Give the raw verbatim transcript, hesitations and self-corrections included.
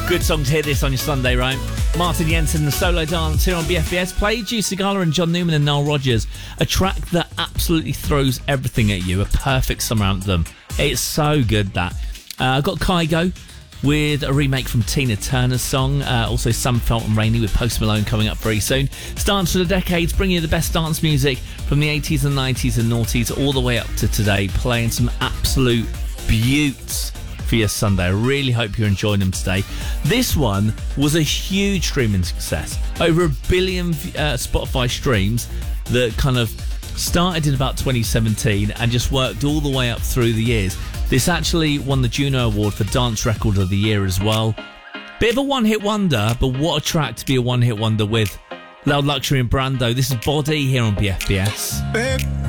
Good song to hear this on your Sunday, right? Martin Jensen and the Solo Dance here on B F B S. Play Juicy Gala and John Newman and Nile Rodgers. A track that absolutely throws everything at you. A perfect summer anthem. It's so good, that. Uh, got Kygo with a remake from Tina Turner's song. Uh, also Sam Felton Rainey with Post Malone coming up very soon. Stance for the decades, bringing you the best dance music from the eighties and nineties and noughties all the way up to today. Playing some absolute beauts for your Sunday. I really hope you're enjoying them today. This one was a huge streaming success. Over a billion uh, Spotify streams that kind of started in about twenty seventeen and just worked all the way up through the years. This actually won the Juno Award for Dance Record of the Year as well. Bit of a one-hit wonder, but what a track to be a one-hit wonder with. Loud Luxury and Brando. This is Body here on B F B S.